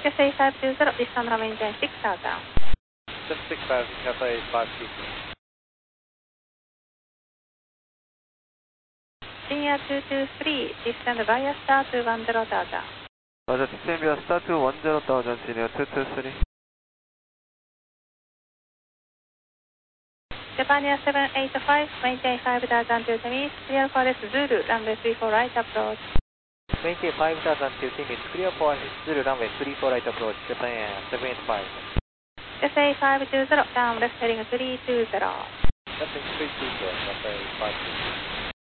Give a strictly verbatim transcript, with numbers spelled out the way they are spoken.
S A five two zero, descend runway nine six thousand. seven six five, Cathay five two zero. Senior two two three, descend via star two one zero thousand. Roger, descend via star two one zero thousand, senior two two three. Japan Air seven eight five, maintain five thousand to Timis, clear for this Zulu, runway three four right approach. Maintain five thousand to Timis, clear for Zulu, runway three four right approach, Japan Air seven eight five. S A five two zero, down left heading three two zero. That's three two zero, Cathay five two zero.